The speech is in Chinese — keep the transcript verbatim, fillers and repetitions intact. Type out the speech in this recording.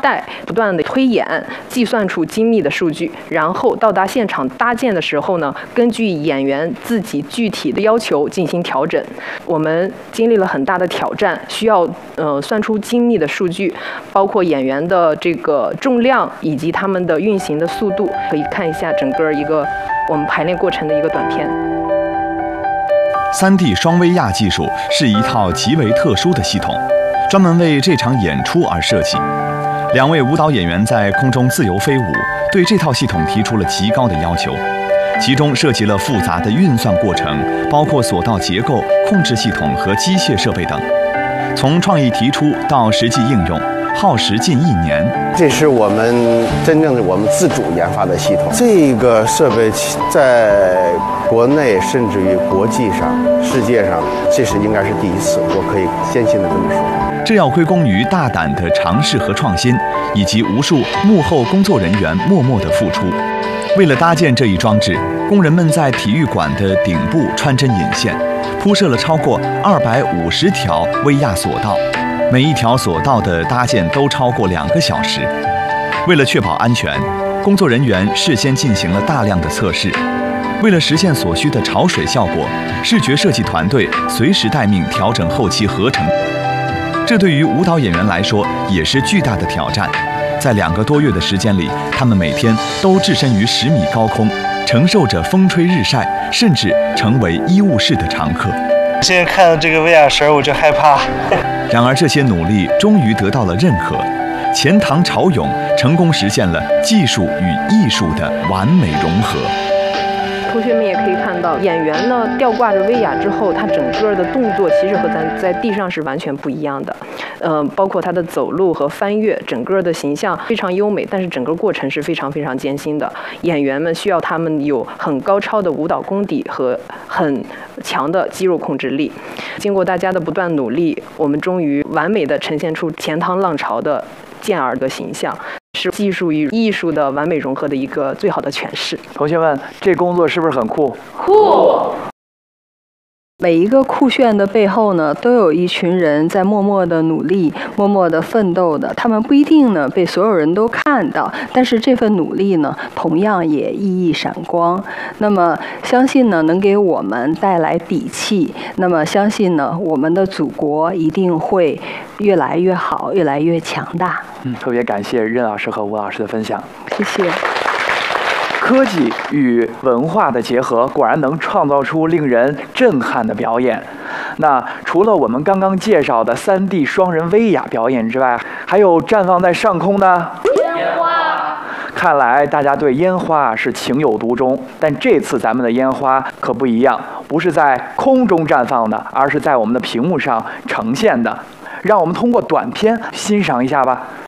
代，不断的推演，计算出精密的数据，然后到达现场搭建的时候呢，根据演员自己具体的要求进行调整。我们经历了很大的挑战，需要呃算出精密的数据，包括演员的这个重量以及他们的运行的速度。可以看一下整个一个我们排练过程的一个短片。 三 D 双威亚技术是一套极为特殊的系统，专门为这场演出而设计。两位舞蹈演员在空中自由飞舞，对这套系统提出了极高的要求，其中涉及了复杂的运算过程，包括索道结构、控制系统和机械设备等。从创意提出到实际应用，耗时近一年。 这是我们真正的我们自主研发的系统。这个设备在国内甚至于国际上、世界上，这是应该是第一次，我可以坚信的这么说。 这要归功于大胆的尝试和创新，以及无数幕后工作人员默默的付出。为了搭建这一装置，工人们在体育馆的顶部穿针引线，铺设了超过二百五十条威亚索道。每一条索道的搭建都超过两个小时。为了确保安全，工作人员事先进行了大量的测试。为了实现所需的潮水效果，视觉设计团队随时待命调整后期合成。这对于舞蹈演员来说也是巨大的挑战。在两个多月的时间里，他们每天都置身于十米高空，承受着风吹日晒，甚至成为医务室的常客。 现在看到这个威亚绳，我就害怕。 然而，这些努力终于得到了认可。钱塘潮涌成功实现了技术与艺术的完美融合。 同学们也可以看到，演员呢吊挂着威亚之后，他整个的动作其实和咱在地上是完全不一样的。呃，包括他的走路和翻越，整个的形象非常优美，但是整个过程是非常非常艰辛的。演员们需要他们有很高超的舞蹈功底和很强的肌肉控制力。经过大家的不断努力，我们终于完美的呈现出钱塘浪潮的健儿的形象。是技术与艺术的完美融合的一个最好的诠释。 同学们，这工作是不是很酷？ 酷！ 每一个酷炫的背后呢，都有一群人在默默的努力、默默的奋斗的。他们不一定呢被所有人都看到，但是这份努力呢，同样也熠熠闪光。那么，相信呢，能给我们带来底气。那么，相信呢，我们的祖国一定会越来越好，越来越强大。 嗯，特别感谢任老师和吴老师的分享， 谢谢。 科技与文化的结合，果然能创造出令人震撼的表演。那除了我们刚刚介绍的 三 D 双人威亚表演之外，还有绽放在上空的烟花。看来大家对烟花是情有独钟，但这次咱们的烟花可不一样，不是在空中绽放的，而是在我们的屏幕上呈现的。让我们通过短片欣赏一下吧。